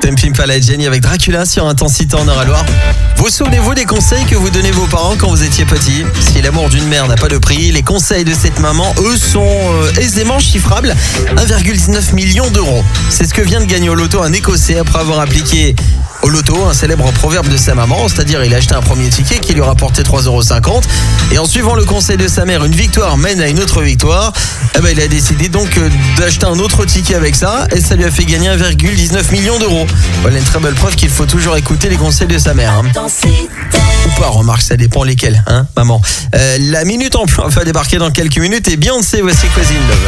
Thème film Fala et Jenny avec Dracula sur Intensité en Eure-et-Loire. Vous souvenez-vous des conseils que vous donnez vos parents quand vous étiez petits? Si l'amour d'une mère n'a pas de prix, les conseils de cette maman, eux, sont aisément chiffrables. 1,19 million d'euros. C'est ce que vient de gagner au loto un Écossais après avoir appliqué au loto un célèbre proverbe de sa maman, c'est-à-dire il a acheté un premier ticket qui lui rapportait 3,50 € et en suivant le conseil de sa mère, une victoire mène à une autre victoire. Il a décidé donc d'acheter un autre ticket avec ça et ça lui a fait gagner 1,19 million d'euros. Voilà une très belle preuve qu'il faut toujours écouter les conseils de sa mère. Ou pas, remarque, ça dépend lesquels, maman. La Minute Emploi va débarquer dans quelques minutes et Beyoncé, voici Crazy in Love.